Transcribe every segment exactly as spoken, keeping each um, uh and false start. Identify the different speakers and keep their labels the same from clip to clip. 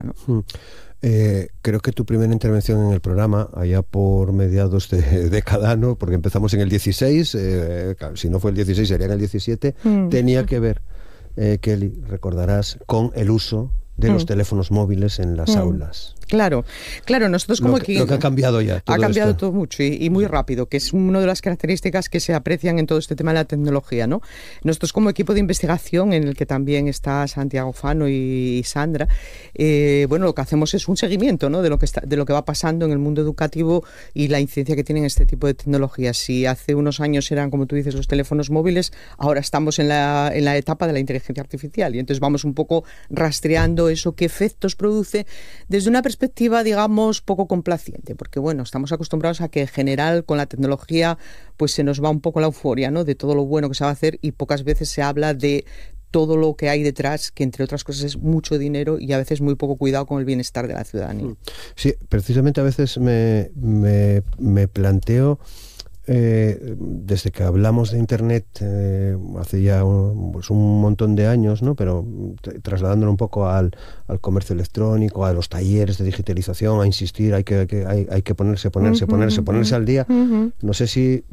Speaker 1: ¿no?
Speaker 2: Hmm. Eh, creo que tu primera intervención en el programa, allá por mediados de década, ¿no? Porque empezamos en el dieciséis, eh, si no fue el dieciséis sería en el diecisiete, mm. tenía que ver, eh, Kelly, recordarás, con el uso de mm. los teléfonos móviles en las mm. aulas.
Speaker 1: Claro, claro, nosotros como
Speaker 2: lo que, lo que ha cambiado ya.
Speaker 1: Ha cambiado
Speaker 2: esto.
Speaker 1: todo mucho y, y muy rápido, que es una de las características que se aprecian en todo este tema de la tecnología, ¿no? Nosotros como equipo de investigación, en el que también está Santiago Fano y Sandra, eh, bueno, lo que hacemos es un seguimiento, ¿no? de lo que está, de lo que va pasando en el mundo educativo y la incidencia que tienen este tipo de tecnologías. Si hace unos años eran, como tú dices, los teléfonos móviles, ahora estamos en la, en la etapa de la inteligencia artificial y entonces vamos un poco rastreando eso, qué efectos produce desde una perspectiva perspectiva, digamos, poco complaciente, porque bueno, estamos acostumbrados a que en general con la tecnología pues se nos va un poco la euforia, ¿no? De todo lo bueno que se va a hacer y pocas veces se habla de todo lo que hay detrás, que entre otras cosas es mucho dinero y a veces muy poco cuidado con el bienestar de la ciudadanía.
Speaker 2: Sí, precisamente a veces me, me, me planteo Eh, desde que hablamos de Internet eh, hace ya un, pues un montón de años, ¿no? Pero trasladándolo un poco al, al comercio electrónico, a los talleres de digitalización, a insistir, hay que, que, hay, hay que ponerse, ponerse, uh-huh, ponerse, ponerse uh-huh. al día. Uh-huh. No sé si,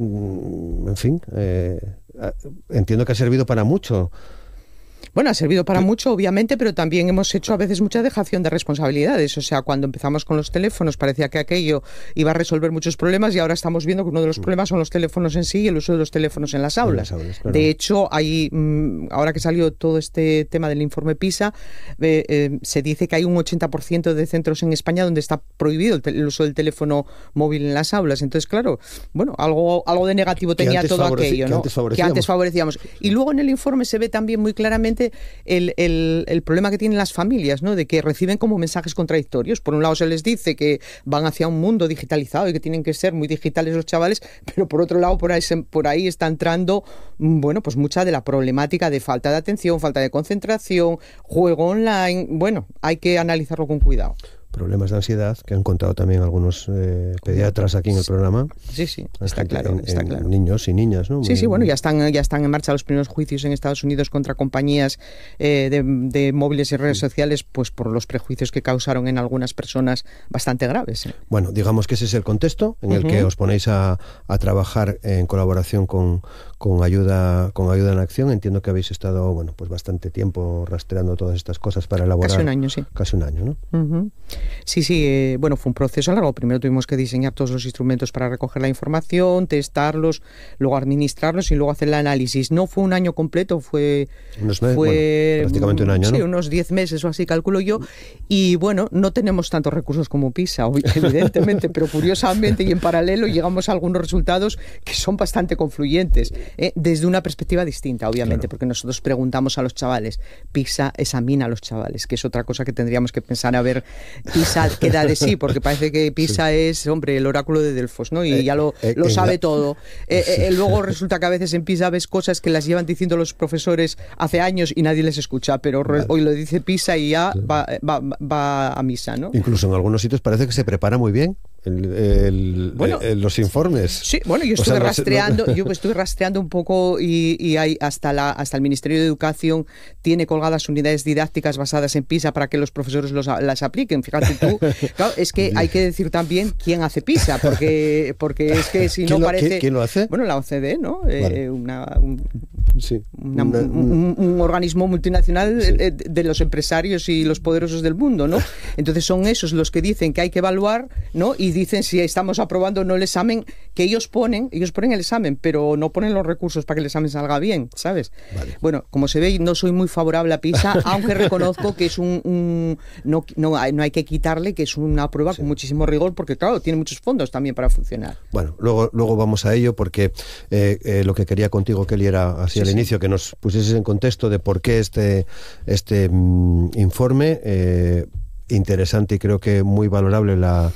Speaker 2: en fin, eh, entiendo que ha servido para mucho.
Speaker 1: Bueno, ha servido para mucho, obviamente, pero también hemos hecho a veces mucha dejación de responsabilidades. O sea, cuando empezamos con los teléfonos parecía que aquello iba a resolver muchos problemas y ahora estamos viendo que uno de los problemas son los teléfonos en sí y el uso de los teléfonos en las aulas. En las aulas, claro. De hecho, hay, ahora que salió todo este tema del informe PISA, eh, eh, se dice que hay un ochenta por ciento de centros en España donde está prohibido el, el uso del teléfono móvil en las aulas. Entonces, claro, bueno, algo, algo de negativo tenía todo aquello,
Speaker 2: que
Speaker 1: ¿no?
Speaker 2: Antes
Speaker 1: que antes favorecíamos. Y luego en el informe se ve también muy claramente El, el, el problema que tienen las familias, ¿no? De que reciben como mensajes contradictorios. Por un lado se les dice que van hacia un mundo digitalizado y que tienen que ser muy digitales los chavales, pero por otro lado por ahí, por ahí está entrando, bueno, pues mucha de la problemática de falta de atención, falta de concentración, juego online. Bueno, hay que analizarlo con cuidado.
Speaker 2: Problemas de ansiedad que han contado también algunos eh, pediatras aquí en el programa.
Speaker 1: Sí, sí, está claro,
Speaker 2: en,
Speaker 1: está
Speaker 2: en
Speaker 1: claro.
Speaker 2: Niños y niñas, ¿no?
Speaker 1: Sí, sí, bueno, ya están, ya están en marcha los primeros juicios en Estados Unidos contra compañías eh, de, de móviles y redes sociales, pues por los prejuicios que causaron en algunas personas bastante graves. ¿eh?
Speaker 2: Bueno, digamos que ese es el contexto en el uh-huh. que os ponéis a, a trabajar en colaboración con, con ayuda, con ayuda en acción. Entiendo que habéis estado, bueno, pues bastante tiempo rastreando todas estas cosas para elaborar.
Speaker 1: Casi un año, sí.
Speaker 2: Casi un año, ¿no?
Speaker 1: Uh-huh. Sí, sí, eh, bueno, fue un proceso largo. Primero tuvimos que diseñar todos los instrumentos para recoger la información, testarlos, luego administrarlos y luego hacer el análisis. No fue un año completo, fue,
Speaker 2: unos meses,
Speaker 1: fue
Speaker 2: bueno, prácticamente un año,
Speaker 1: sí,
Speaker 2: ¿no?
Speaker 1: unos diez meses o así, calculo yo. Y bueno, no tenemos tantos recursos como PISA, evidentemente, pero curiosamente y en paralelo llegamos a algunos resultados que son bastante confluyentes, ¿eh? Desde una perspectiva distinta, obviamente, claro. Porque nosotros preguntamos a los chavales, PISA examina a los chavales, que es otra cosa que tendríamos que pensar, a ver, PISA queda de sí, porque parece que PISA sí. es, hombre, el oráculo de Delfos, ¿no? Y eh, ya lo, eh, lo sabe la... todo. Eh, sí. eh, luego resulta que a veces en PISA ves cosas que las llevan diciendo los profesores hace años y nadie les escucha, pero vale. hoy lo dice PISA y ya va, va, va a misa, ¿no?
Speaker 2: Incluso en algunos sitios parece que se prepara muy bien el, el, bueno, el, los informes.
Speaker 1: Sí, bueno, yo estuve o sea, rastreando, no... yo estuve rastreando un poco y, y hay hasta la hasta el Ministerio de Educación tiene colgadas unidades didácticas basadas en PISA para que los profesores los, las apliquen. Fíjate tú, claro, es que hay que decir también quién hace PISA, porque porque es que si no
Speaker 2: lo,
Speaker 1: parece...
Speaker 2: ¿quién, ¿Quién lo hace?
Speaker 1: Bueno, la O C D E, ¿no? Vale. Eh, una, un,
Speaker 2: sí.
Speaker 1: una, una, un, un organismo multinacional sí. de, de los empresarios y los poderosos del mundo, ¿no? Entonces son esos los que dicen que hay que evaluar, ¿no? Y dicen si estamos aprobando o no el examen, que ellos ponen, ellos ponen el examen, pero no ponen los recursos para que el examen salga bien, ¿sabes? Vale. Bueno, como se ve, no soy muy favorable a PISA, aunque reconozco que es un... un no, no, hay, no hay que quitarle, que es una prueba sí. con muchísimo rigor, porque claro, tiene muchos fondos también para funcionar.
Speaker 2: Bueno, luego, luego vamos a ello, porque eh, eh, lo que quería contigo, Kelly, era así sí, al sí. inicio, que nos pusieses en contexto de por qué este, este mm, informe, eh, interesante y creo que muy valorable la...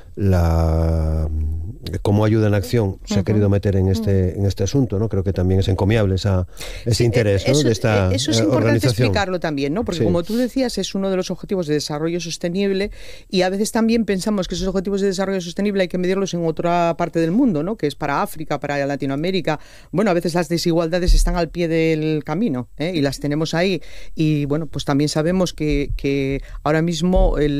Speaker 2: la cómo Ayuda en Acción se uh-huh. ha querido meter en este en este asunto, ¿no? Creo que también es encomiable esa, ese interés, ¿no?
Speaker 1: Eso,
Speaker 2: de esta
Speaker 1: eso es
Speaker 2: eh,
Speaker 1: importante
Speaker 2: organización.
Speaker 1: explicarlo también, ¿no? Porque
Speaker 2: sí.
Speaker 1: como tú decías, es uno de los objetivos de desarrollo sostenible y a veces también pensamos que esos objetivos de desarrollo sostenible hay que medirlos en otra parte del mundo, ¿no? Que es para África, para Latinoamérica. Bueno, a veces las desigualdades están al pie del camino, ¿eh? Y las tenemos ahí. Y bueno, pues también sabemos que, que ahora mismo el